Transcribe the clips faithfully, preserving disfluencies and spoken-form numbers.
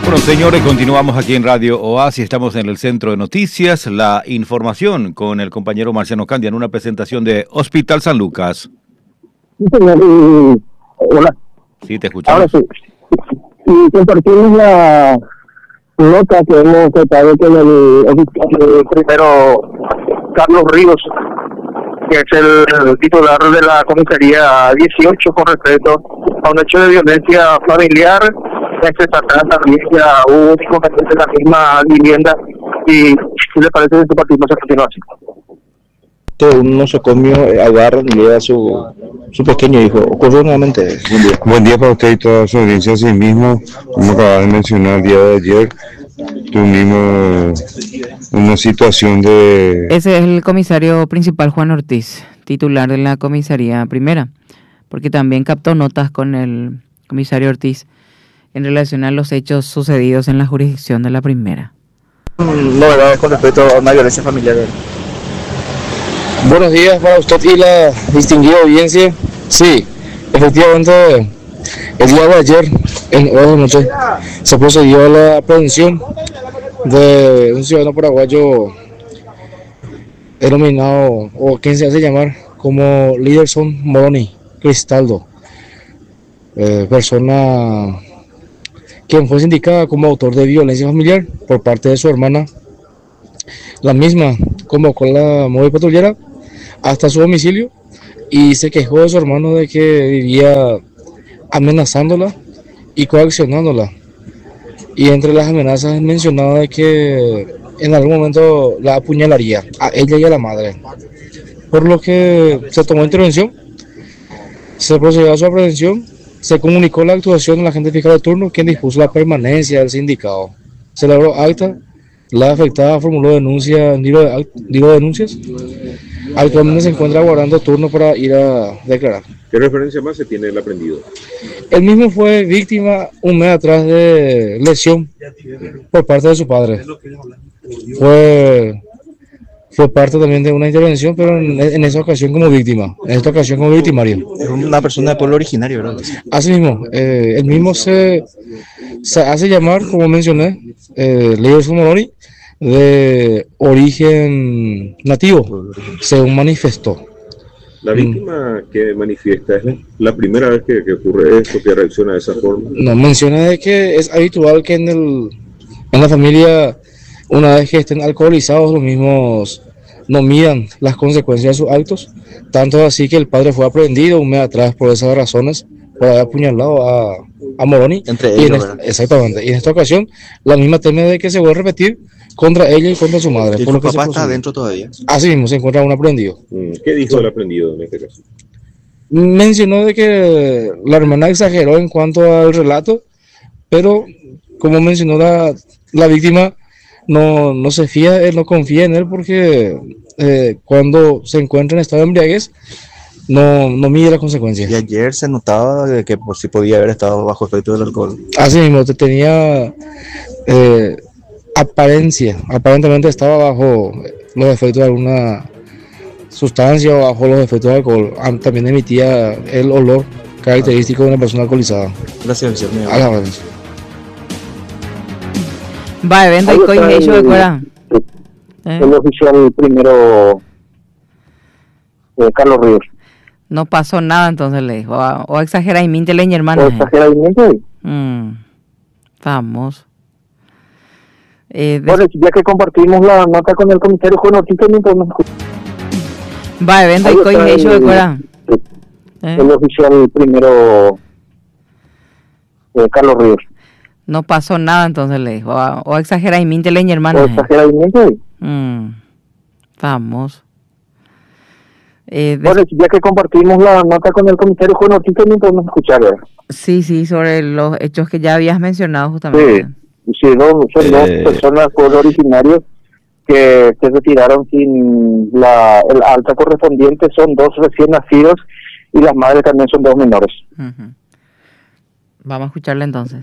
Bueno, señores, continuamos aquí en Radio Oasis, estamos en el centro de noticias, la información con el compañero Marciano Candia en una presentación de Hospital San Lucas. Sí, señor, y, hola. Sí, te escuchamos. Ahora sí, y compartimos la nota que hemos tratado con el, el primero Carlos Ríos, que es el, el titular de la comisaría dieciocho con respecto a un hecho de violencia familiar. Este tratado también ya hubo un inconveniente en la misma vivienda y si le parece que compartimos a continuación. Un nosocomio agarra y lleva a su, su pequeño hijo. Ocurrió nuevamente. Buen día. Buen día para usted y toda su audiencia. Así mismo, como acabas de mencionar el día de ayer, tuvimos una situación de... Ese es el comisario principal Juan Ortiz, titular de la comisaría primera, porque también captó notas con el comisario Ortiz en relación a los hechos sucedidos en la jurisdicción de la primera. Novedades con respecto a una violencia familiar. Buenos días para usted y la distinguida audiencia. Sí, efectivamente, el día de ayer, en horas de noche, se procedió a la aprehensión de un ciudadano paraguayo denominado, o quien se hace llamar, como Liderson Moroni Cristaldo, eh, persona quien fue sindicada como autor de violencia familiar por parte de su hermana. La misma convocó la móvil patrullera hasta su domicilio y se quejó de su hermano de que vivía amenazándola y coaccionándola. Y entre las amenazas mencionaba de que en algún momento la apuñalaría a ella y a la madre. Por lo que se tomó intervención, se procedió a su aprehensión. Se comunicó la actuación del agente fiscal de turno, quien dispuso la permanencia del sindicado. Se elaboró acta, la afectada formuló denuncia en libro de, libro de denuncias. Actualmente se encuentra aguardando turno para ir a declarar. ¿Qué referencia más se tiene del aprendido? El mismo fue víctima un mes atrás de lesión por parte de su padre. Fue... Fue parte también de una intervención, pero en, en esa ocasión como víctima, en esta ocasión como victimario. Es una persona de pueblo originario, ¿verdad? Así mismo, eh, el mismo se, se hace llamar, como mencioné, eh, Liderson Moroni, de origen nativo, según manifestó. La víctima que manifiesta es la primera vez que, que ocurre esto, que reacciona de esa forma. No, menciona de que es habitual que en, el, en la familia, una vez que estén alcoholizados, los mismos no midan las consecuencias de sus actos, tanto así que el padre fue aprehendido un mes atrás por esas razones, por haber apuñalado a, a Moroni. Entre y ellos, en esta, exactamente, y en esta ocasión la misma teme de que se vuelva a repetir contra ella y contra su madre. ¿Y por su lo que papá se está adentro todavía? Así mismo se encuentra un aprendido. ¿Qué dijo el aprendido en este caso? Mencionó de que la hermana exageró en cuanto al relato, pero como mencionó la, la víctima, no, no se fía, él no confía en él porque eh, cuando se encuentra en estado de embriaguez no, no mide las consecuencias. Y ayer se notaba de que pues, sí podía haber estado bajo efecto del alcohol. Así mismo, tenía eh, apariencia, aparentemente estaba bajo los efectos de alguna sustancia o bajo los efectos del alcohol. También emitía el olor característico de una persona alcoholizada. Gracias, señor. A la vez. Va, evento y coin hecho de fuera. El oficial primero eh, Carlos Ríos. No pasó nada, entonces le dijo. O, o exagera y miente leña, hermano. ¿O exagera y miente? Mm, famoso. Eh, bueno, ya que compartimos la nota con el comisario Juan Ortiz, también podemos escuchar. Va, evento y coin hecho de fuera. El oficial primero eh, Carlos Ríos. No pasó nada, entonces le dijo. O, o exagera y miente leña, hermano. ¿O exagera y miente? Mm, famoso. Eh, des... Bueno, ya que compartimos la nota con el comisario Juan Ortiz, también podemos escuchar. ¿verdad? Sí, sí, sobre los hechos que ya habías mencionado justamente. Sí, sí no, son eh... dos personas pueblo originarios que se retiraron sin la el alta correspondiente, son dos recién nacidos y las madres también son dos menores. Uh-huh. Vamos a escucharle entonces.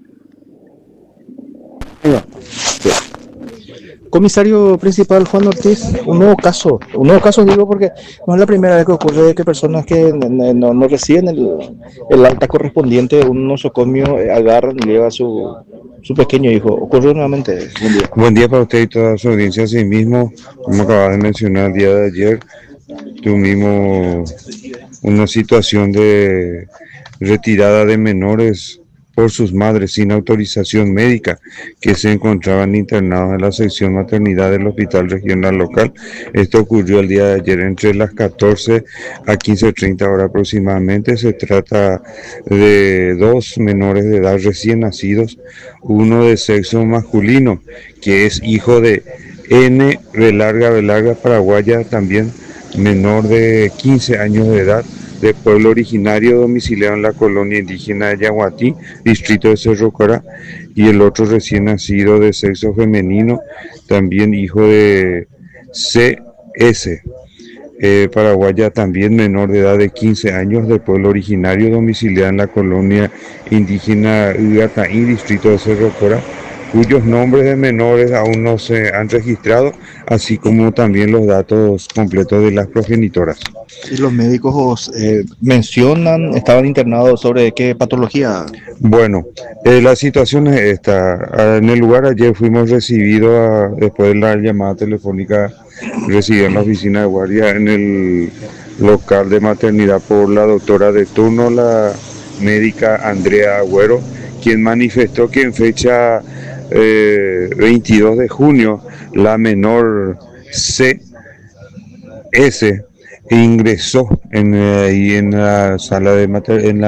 Sí. Comisario principal Juan Ortiz, un nuevo caso, un nuevo caso digo porque no es la primera vez que ocurre que personas que no, no, no reciben el, el alta correspondiente, un nosocomio, agarran y llevan a su, su pequeño hijo. Ocurrió nuevamente. Buen día. Buen día para usted y toda su audiencia. Así mismo, como acaba de mencionar el día de ayer, tuvimos una situación de retirada de menores por sus madres sin autorización médica que se encontraban internados en la sección maternidad del hospital regional local. Esto ocurrió el día de ayer entre las catorce a quince treinta horas aproximadamente. Se trata de dos menores de edad recién nacidos, uno de sexo masculino que es hijo de N. Velarga Velarga Paraguaya, también menor de quince años de edad, de pueblo originario domiciliado en la colonia indígena de Yaguatí, distrito de Cerro Corá, y el otro recién nacido de sexo femenino, también hijo de C S Eh, paraguaya, también menor de edad de quince años, de pueblo originario domiciliado en la colonia indígena Ugataí, distrito de Cerro Corá, cuyos nombres de menores aún no se han registrado, así como también los datos completos de las progenitoras. ¿Y los médicos eh, mencionan, estaban internados sobre qué patología? Bueno, eh, la situación es esta. En el lugar ayer fuimos recibidos, a, después de la llamada telefónica recibida en la oficina de guardia en el local de maternidad por la doctora de turno, la médica Andrea Agüero, quien manifestó que en fecha eh, veintidós de junio la menor C S ingresó en, eh, en la sala de mater en la